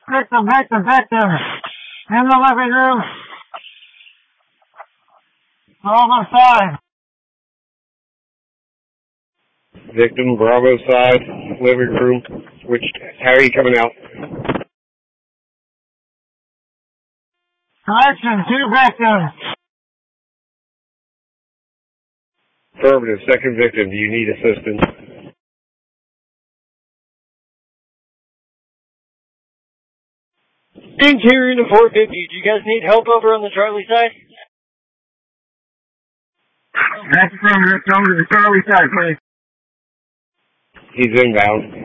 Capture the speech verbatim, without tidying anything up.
Victim, victim, victim. In the living room. Bravo side. Victim, Bravo side, living room. Which, how are you coming out? Correction, two victims. Affirmative, second victim, do you need assistance? Interior to four fifty, do you guys need help over on the Charlie side? That's affirmative, come to the Charlie side, please. He's inbound.